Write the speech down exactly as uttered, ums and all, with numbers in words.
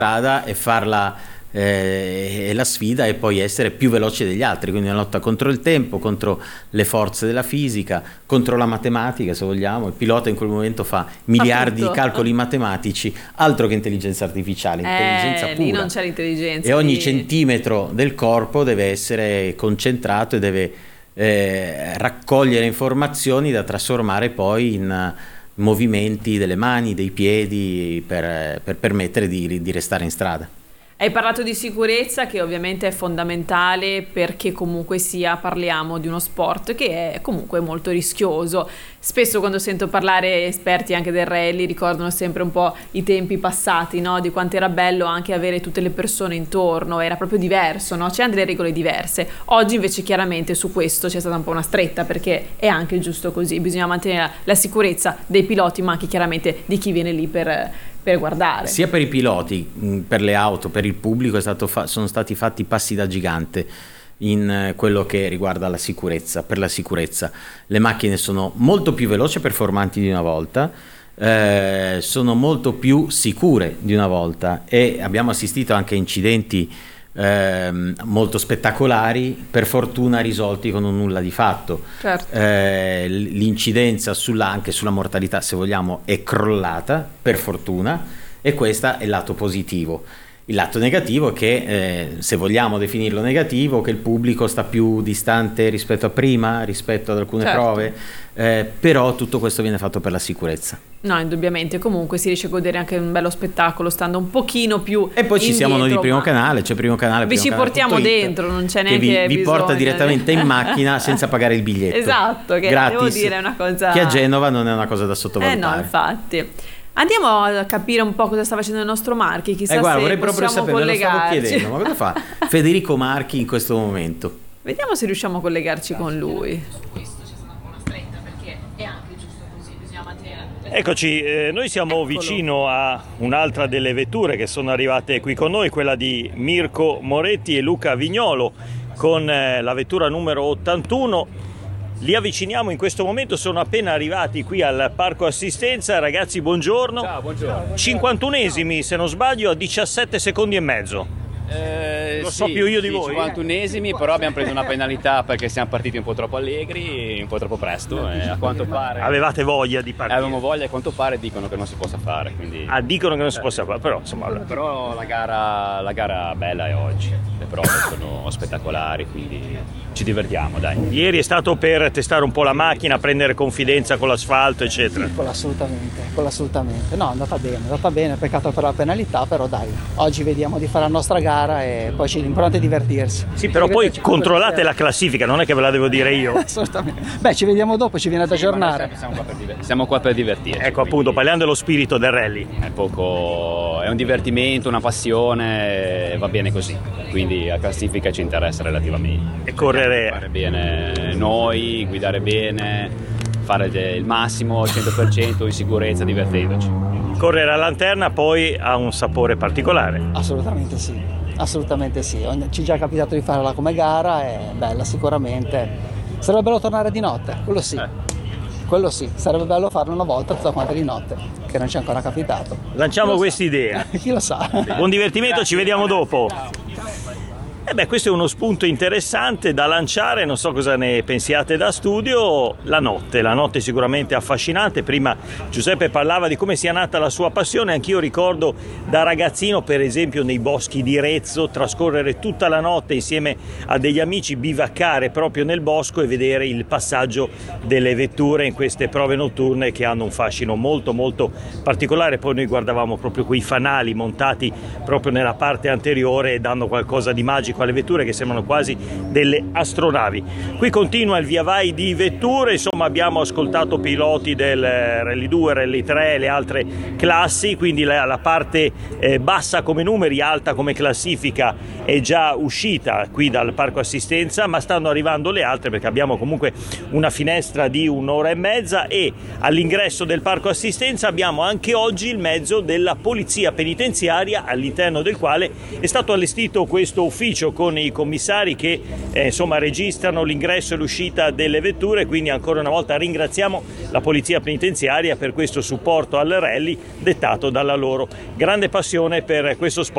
strada e farla eh, e la sfida è poi essere più veloce degli altri, quindi una lotta contro il tempo, contro le forze della fisica, contro la matematica se vogliamo. Il pilota in quel momento fa miliardi di calcoli matematici, altro che intelligenza artificiale, intelligenza eh, pura. Lì non c'è l'intelligenza. E ogni di... centimetro del corpo deve essere concentrato e deve eh, raccogliere informazioni da trasformare poi in movimenti delle mani, dei piedi per, per permettere di, di restare in strada. Hai parlato di sicurezza, che ovviamente è fondamentale, perché comunque sia parliamo di uno sport che è comunque molto rischioso. Spesso quando sento parlare esperti anche del rally ricordano sempre un po' i tempi passati, no? Di quanto era bello anche avere tutte le persone intorno, era proprio diverso, no? C'erano delle regole diverse. Oggi invece chiaramente su questo c'è stata un po' una stretta, perché è anche giusto così, bisogna mantenere la sicurezza dei piloti ma anche chiaramente di chi viene lì per... per guardare. Sia per i piloti, per le auto, per il pubblico è stato fa- sono stati fatti passi da gigante in quello che riguarda la sicurezza. Per la sicurezza le macchine sono molto più veloci e performanti di una volta, eh, sono molto più sicure di una volta, e abbiamo assistito anche a incidenti eh, molto spettacolari, per fortuna risolti con un nulla di fatto. Certo. Eh, l'incidenza sulla, anche sulla mortalità, se vogliamo, è crollata per fortuna, e questo è il lato positivo. Il lato negativo è che, eh, se vogliamo definirlo negativo, che il pubblico sta più distante rispetto a prima, rispetto ad alcune certo. prove, eh, però tutto questo viene fatto per la sicurezza. No, indubbiamente, comunque si riesce a godere anche un bello spettacolo stando un pochino più e poi ci indietro, siamo noi di Primo ma... Canale, c'è Primo Canale, vi Primo ci Canale portiamo punto it, dentro, non c'è neanche che vi, vi bisogno porta direttamente in macchina senza pagare il biglietto. Esatto, che gratis, devo dire è una cosa che a Genova non è una cosa da sottovalutare. Eh no, infatti. Andiamo a capire un po' cosa sta facendo il nostro Marchi, chissà eh, guarda, se vorrei proprio possiamo sapere, me lo stavo collegarci. chiedendo, ma cosa fa Federico Marchi in questo momento? Vediamo se riusciamo a collegarci con lui. Eccoci, eh, noi siamo vicino a un'altra delle vetture che sono arrivate qui con noi, quella di Mirko Moretti e Luca Vignolo, con eh, la vettura numero ottantuno. Li avviciniamo in questo momento, sono appena arrivati qui al Parco Assistenza. Ragazzi, buongiorno. Ciao, buongiorno. cinquantunesimi, se non sbaglio, a diciassette secondi e mezzo. Eh, Lo sì, so più io di sì, voi. cinquantunesimi, però abbiamo preso una penalità perché siamo partiti un po' troppo allegri, un po' troppo presto, e a quanto pare Avevate voglia di partire? avevamo voglia, a quanto pare dicono che non si possa fare, quindi... Ah, dicono che non si possa fare, però insomma... Però la gara, la gara bella è oggi, le prove sono spettacolari, quindi ci divertiamo, dai. Ieri è stato per testare un po' la macchina, prendere confidenza con l'asfalto, eccetera. Sì, quello assolutamente, quello assolutamente. No, è andata bene, è andata bene, peccato per la penalità, però dai, oggi vediamo di fare la nostra gara e poi ci l'importante è divertirsi. Sì, però Ci poi vediamo- controllate la classifica, non è che ve la devo dire io. Assolutamente. Beh, ci vediamo dopo, ci viene ad aggiornare. Siamo qua per, diver- siamo qua per divertirci. Ecco, appunto, parliamo dello spirito del rally. È poco, è un divertimento, una passione, va bene così. Quindi la classifica ci interessa relativamente. E correre... Fare bene noi, guidare bene, fare il massimo, il cento per cento in sicurezza, divertendoci. Correre a lanterna poi ha un sapore particolare. Assolutamente sì, assolutamente sì. Ogni- Ci è già capitato di farla come gara, è bella sicuramente. Sarebbe bello tornare di notte, quello sì. Quello sì, sarebbe bello farlo una volta tutta quanta di notte, che non ci è ancora capitato. Lanciamo questa idea. Chi lo sa? Buon divertimento, ci vediamo dopo. E beh, questo è uno spunto interessante da lanciare, non so cosa ne pensiate da studio. La notte, la notte è sicuramente affascinante. Prima Giuseppe parlava di come sia nata la sua passione, anch'io ricordo da ragazzino, per esempio nei boschi di Rezzo, trascorrere tutta la notte insieme a degli amici, bivaccare proprio nel bosco e vedere il passaggio delle vetture in queste prove notturne che hanno un fascino molto molto particolare. Poi noi guardavamo proprio quei fanali montati proprio nella parte anteriore e danno qualcosa di magico alle vetture che sembrano quasi delle astronavi. Qui continua il via vai di vetture, insomma abbiamo ascoltato piloti del Rally due, Rally tre, le altre classi, quindi la, la parte eh, bassa come numeri, alta come classifica è già uscita qui dal Parco Assistenza, ma stanno arrivando le altre perché abbiamo comunque una finestra di un'ora e mezza, e all'ingresso del Parco Assistenza abbiamo anche oggi il mezzo della polizia penitenziaria, all'interno del quale è stato allestito questo ufficio con i commissari che eh, insomma registrano l'ingresso e l'uscita delle vetture. Quindi ancora una volta ringraziamo la polizia penitenziaria per questo supporto al rally dettato dalla loro grande passione per questo sport.